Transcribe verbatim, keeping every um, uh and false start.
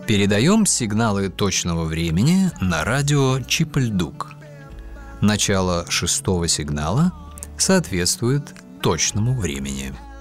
Передаем сигналы точного времени на радио Чип-Ль-Дук. Начало шестого сигнала соответствует точному времени.